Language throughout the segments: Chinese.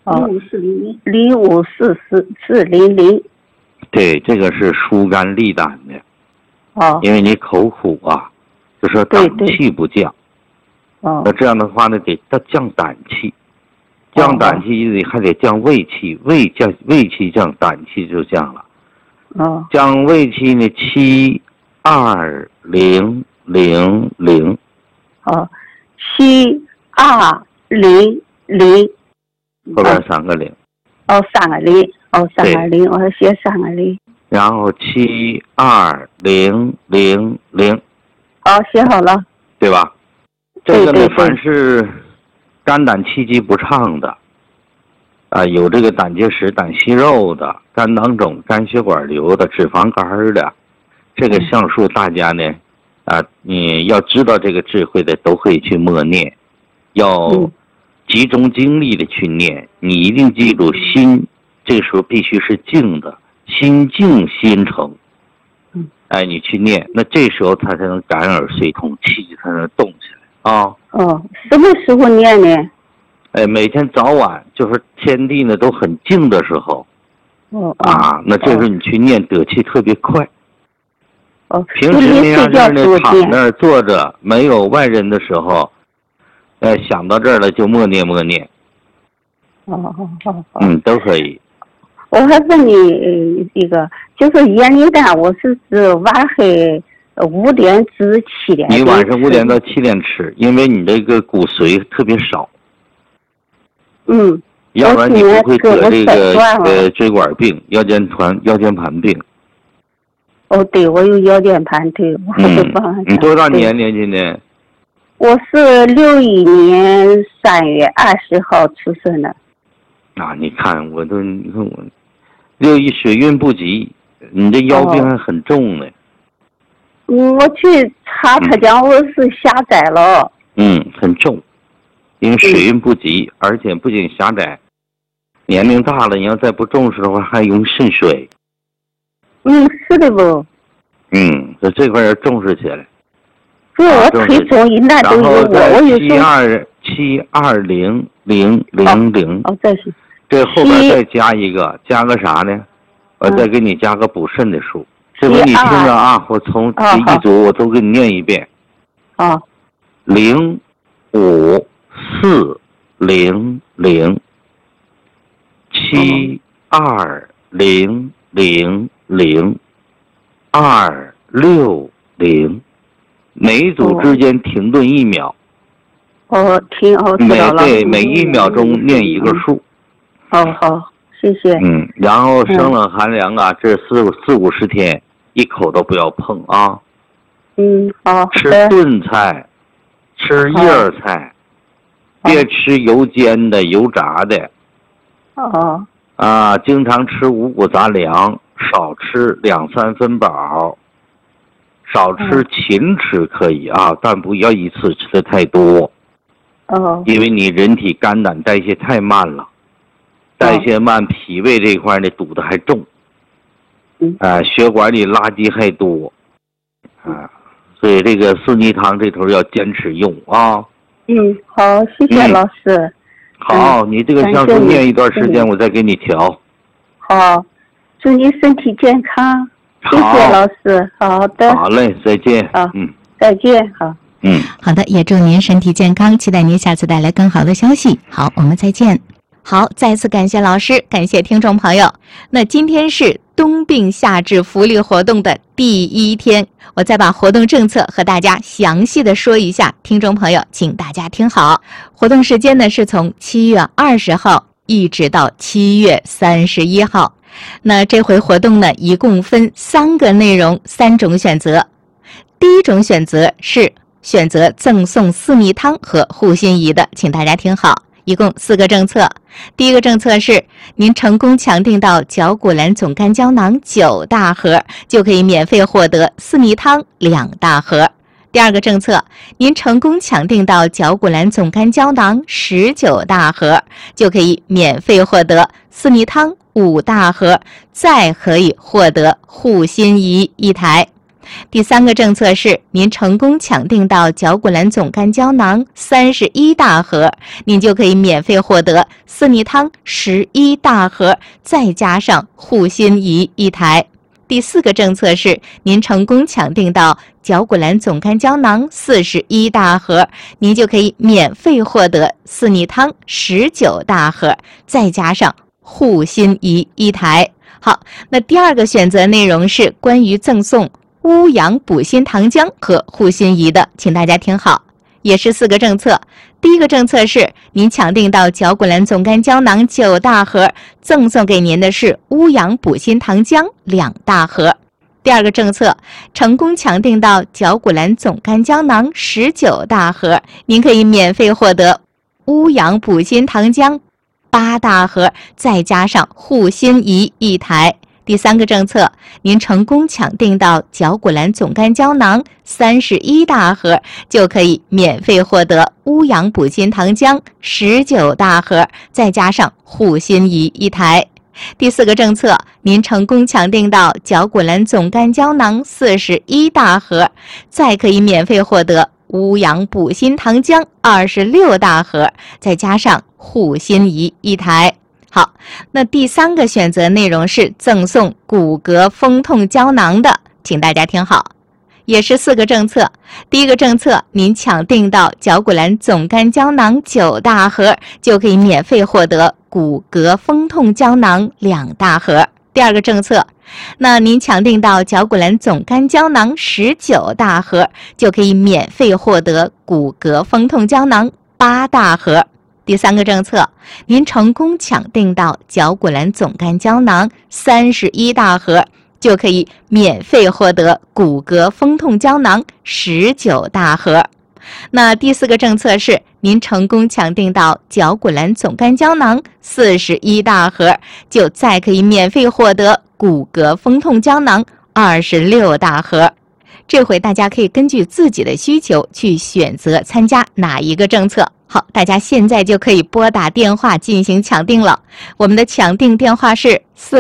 054400。 对，这个是疏肝利胆的。因为你口苦啊，就说胆气不降。那这样的话呢，得降胆气，降胆气还得降胃气，胃气降，胆气就降了。降胃气呢，72000。 72000。 后边3个0。 3个0。3个0，我写3个0。 然后72000。 写好了。 对吧？这个呢，凡是肝胆气机不畅的，有这个胆结石、胆息肉的、肝囊肿、肝血管瘤的、脂肪肝的，这个项数大家呢，你要知道这个智慧的，都可以去默念，要集中精力的去念。你一定记住心，这个时候必须是静的，心静心诚。你去念，那这时候它才能感耳髓通，气才能动起来啊。 什么时候念呢？ 每天早晚，就是天地呢都很静的时候。那这时候你去念，得气特别快。平时那样呢，躺那儿坐着，没有外人的时候，想到这儿了就默念。都可以。 我还问你一个，就是盐梨蛋，我是指晚黑5点至7点。 你晚上5点到7点吃，因为你这个骨髓特别少。要不然你不会得这个椎管病、腰间盘病。 对，我有腰间盘，对。 你多大年龄呢？ 我是61年3月20号出生的。 你看我61水运不及，你这腰病还很重呢。 我去查，他讲我是狭窄了。 很重，因为水运不及，而且不仅狭窄，年龄大了，你要再不重视的话，还容易肾水。 是的不？ 所以这块要重视起来。 是我腿中一旦都有我有 72000。 再是。 这后边再加一个，加个啥呢？我再给你加个补肾的数。这回你听着啊，我从一组我都给你念一遍。05400 72000 260，每一组之间停顿1秒。 知道了。 每1秒钟念一个数。 好，谢谢。 然后生冷寒凉啊，这40-50天一口都不要碰啊。 好。 吃炖菜，吃叶菜，别吃油煎的、油炸的。经常吃五谷杂粮，少吃2-3分饱，少吃勤吃可以啊，但不要一次吃的太多。因为你人体肝胆代谢太慢了。代谢慢，脾胃这块呢堵得还重，血管里垃圾还多，所以这个四逆汤这头要坚持用啊。 好，谢谢老师。 好，你这个像素念一段时间，我再给你调。 好，祝你身体健康。谢谢老师。好的。 好嘞，再见。 再见。好。 好的，也祝您身体健康，期待您下次带来更好的消息。好，我们再见。好，再次感谢老师，感谢听众朋友。那今天是冬病夏治福利活动的第1天，我再把活动政策和大家详细的说一下，听众朋友请大家听好。活动时间呢是从7月20号一直到7月31号。那这回活动呢一共分3个内容，3种选择。第一种选择是选择赠送四逆汤和护心仪的，请大家听好。一共4个政策。第一个政策是您成功强定到绞骨蓝总干胶囊9大盒，就可以免费获得四逆汤2大盒。第二个政策，您成功强定到绞骨蓝总干胶囊19大盒，就可以免费获得四逆汤5大盒，再可以获得护心仪1台。 第3个政策是您成功抢订到绞骨蓝总干胶囊31大盒，您就可以免费获得四逆汤11大盒，再加上护心仪1台。第4个政策是您成功抢订到绞骨蓝总干胶囊41大盒，您就可以免费获得四逆汤19大盒，再加上护心仪1台。好，那第2个选择内容是关于赠送乌阳补心糖浆和护心仪的，请大家听好，也是4个政策。第1个政策是您抢订到绞骨蓝总干胶囊9大盒，赠送给您的是乌阳补心糖浆2大盒。第2个政策，成功抢订到绞骨蓝总干胶囊19大盒，您可以免费获得乌阳补心糖浆8大盒，再加上护心仪1台。第3个政策，您成功抢订到绞骨蓝总干胶囊31大盒，就可以免费获得乌阳补心糖浆19大盒，再加上护心仪1台。第4个政策，您成功抢订到绞骨蓝总干胶囊41大盒，再可以免费获得乌阳补心糖浆26大盒，再加上护心仪1台。好，那第3个选择内容是赠送骨骼风痛胶囊的，请大家听好，也是4个政策。第1个政策，您抢订到绞骨蓝总干胶囊9大盒，就可以免费获得骨骼风痛胶囊2大盒。第2个政策，那您抢订到绞骨蓝总干胶囊19大盒，就可以免费获得骨骼风痛胶囊8大盒。第3个政策，您成功抢订到绞骨蓝总干胶囊31大盒，就可以免费获得骨骼风痛胶囊19大盒。那第4个政策是您成功抢订到绞骨蓝总干胶囊41大盒，就再可以免费获得骨骼风痛胶囊26大盒。这回大家可以根据自己的需求去选择参加哪一个政策。好，大家现在就可以拨打电话进行抢订了。我们的抢订电话是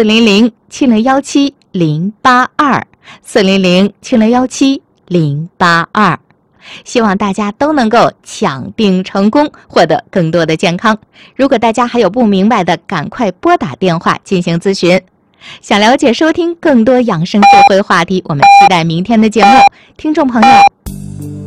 400-7017-082，400-7017-082。希望大家都能够抢订成功，获得更多的健康。如果大家还有不明白的，赶快拨打电话进行咨询。想了解收听更多养生智慧话题，我们期待明天的节目。听众朋友，